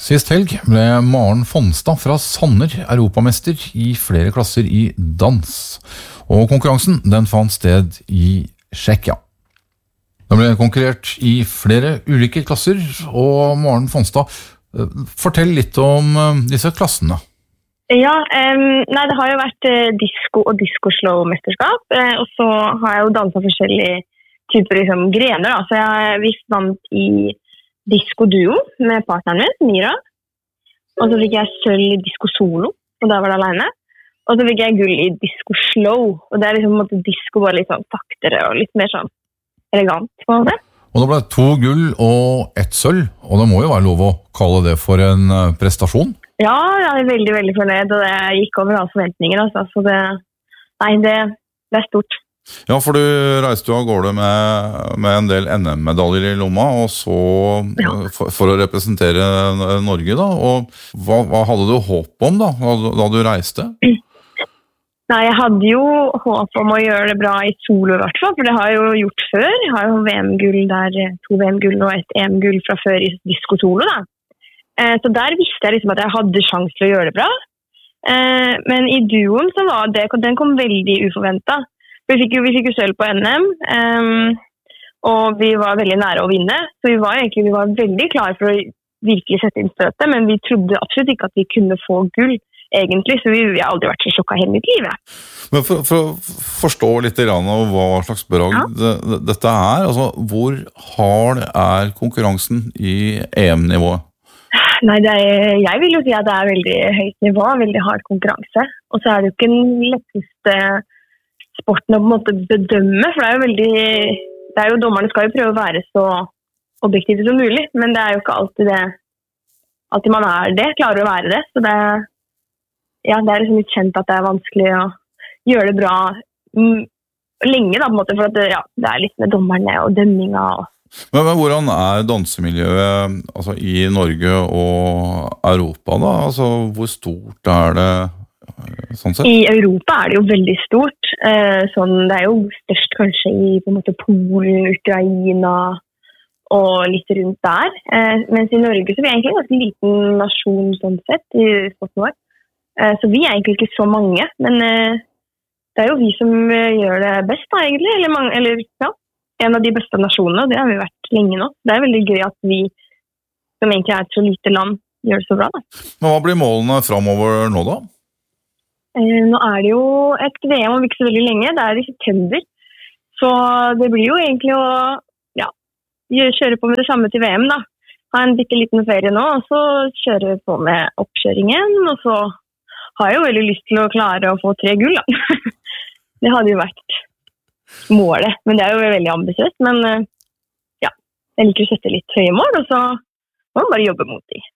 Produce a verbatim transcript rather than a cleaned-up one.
Sist helg ble Maren Fonstad fra Sanner europamester i flere klasser i dans. Og konkurransen den fant sted i Tsjekkia. Det ble konkurrert i flere ulike klasser, og Maren Fonstad, fortell litt om disse klassene. Ja, um, nei, det har jo vært uh, disco og disco-slow-mesterskap, uh, og så har jeg jo danset forskjellige typer liksom, grener. Da. Så jeg visst vant i disco-duo med partneren min, Mira. Og så fikk jeg sølv i disco-solo, og der var det alene. Og så fikk jeg gull i disco-slow, og det er liksom måte, disco bare litt sånn taktere og litt mer sånn elegant på en måte. Og det ble to gull og ett sølv, og det må jo være lov å kalle det for en prestasjon? Ja, jeg er veldig, veldig fornøyd, og det gikk over alle forventninger. Altså. Så det, nei, det, det er stort. Ja, for du reiste jo av gårde med, med en del N M-medaljer i lomma, og så ja. for, for å representere Norge da, og hva, hva hadde du håp om da, da du reiste? Nei, jeg hadde jo håp om å gjøre det bra i solo i hvert fall, for det har jeg jo gjort før. Jeg har jo V M-gull der, to V M-gull og et E M-gull fra før i disco-solo da. Så der visste jeg liksom at jeg hadde sjans til å gjøre det bra. Men i duoen så var det, den kom veldig uforventet. Vi fikk jo, vi fikk jo sølv på N M, og vi var veldig nære å vinne. Så vi var egentlig vi var veldig klare for å virkelig sette inn støtet, men vi trodde absolutt ikke at vi kunne få gull, egentlig. Så vi, vi har aldri vært så sjokket hele mitt liv. Men for, for å forstå litt grann av hva slags bragd ja. det, dette er, altså hvor hard er konkurransen i E M-nivået? Nei, det er, jeg vil jo si at det er veldig høyt nivå, veldig hard konkurranse. Og så er det jo ikke den letteste sporten å på en måte bedømme, for det er jo veldig, det er jo, dommerne skal jo prøve å være så objektive som mulig, men det er jo ikke alltid det, alltid man er det, klarer å være det. Så det, ja, det er liksom litt kjent at det er vanskelig å gjøre det bra mm, lenge da, på en måte, for at det, ja, det er litt med dommerne og dømminga og Men, men hvordan er dansemiljøet altså, i Norge og Europa da? Altså, hvor stort er det sånn sett? I Europa er det jo veldig stort. Eh, sånn, det er jo størst kanskje i på en måte, Polen, Ukraina og litt rundt der. Eh, mens i Norge så er vi egentlig en ganske liten nasjon sånn sett i sporten vår. Eh, så vi er egentlig ikke så mange, men eh, det er jo vi som gjør det best da egentlig. Eller, mange, eller ja. En av de beste nasjonene, og det har vi vært lenge nå. Det er veldig gøy at vi, som egentlig er et så lite land, gjør det så bra. Da. Men hva blir målene fremover nå da? Eh, nå er det jo et V M om ikke så veldig lenge, det er i september. Så det blir jo egentlig å ja, kjøre på med det samme til V M da. Ha en bitte liten ferie nå, og så kjøre på med oppkjøringen, og så har jeg jo veldig lyst til å klare å få tre gull da. Det hadde jo vært målet, men det er jo veldig ambisiøst, men ja, jeg liker å sette litt høye mål, og så må man bare jobbe mot de.